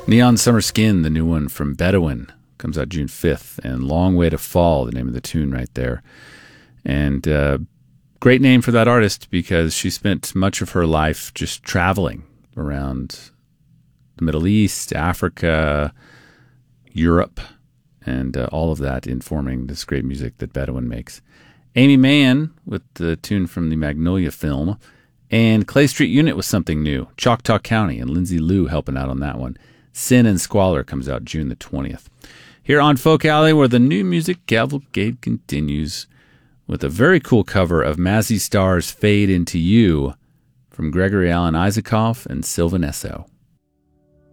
Neon Summer Skin, the new one from Bedouin, comes out June 5th. And Long Way to Fall, the name of the tune right there. And great name for that artist because she spent much of her life just traveling around the Middle East, Africa, Europe, and all of that informing this great music that Bedouin makes. Amy Mann with the tune from the Magnolia film, and Clay Street Unit with something new, Choctaw County, and Lindsay Liu helping out on that one. Sin and Squalor comes out June the 20th. Here on Folk Alley, where the new music cavalcade continues with a very cool cover of Mazzy Star's Fade Into You from Gregory Alan Isakov and Sylvan Esso.